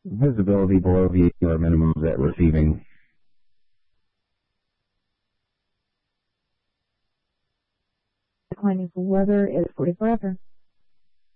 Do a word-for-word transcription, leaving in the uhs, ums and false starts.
Visibility below vehicular minimums at receiving. Declining for weather is forty forever.